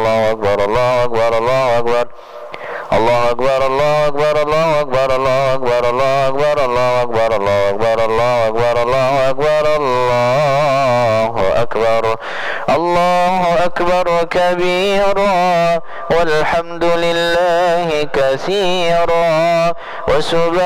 الله أكبر الله أكبر الله أكبر الله أكبر الله أكبر الله أكبر الله أكبر الله أكبر الله أكبر الله أكبر الله أكبر الله أكبر الله أكبر الله أكبر كبيرا والحمد لله كثيرا وسبحان